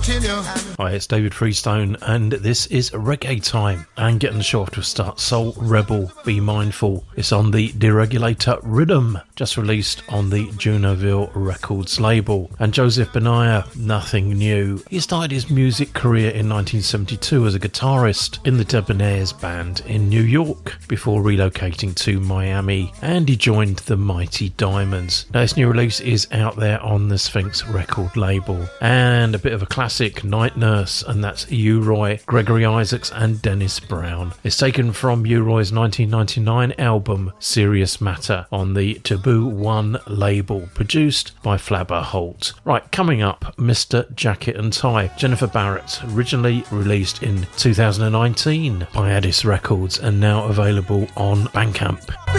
Hi, it's David Freestone, and this is Reggae Time. And getting the show off to a start, Soul Rebel, Be Mindful. It's on the Deregulator Rhythm, just released on the Junoville Records label. And Joseph Benaya, Nothing New. He started his music career in 1972 as a guitarist in the Debonaires band in New York, before relocating to Miami, and he joined the Mighty Diamonds. Now, this new release is out there on the Sphinx record label. And a bit of a classic, Night Nurse, and that's Uroy, Gregory Isaacs and Dennis Brown. It's taken from Uroy's 1999 album Serious Matter on the Taboo One label, produced by Flabber Holt. Right, coming up, Mr. Jacket and Tie, Jennifer Barrett, originally released in 2019 by Addis Records and now available on Bandcamp.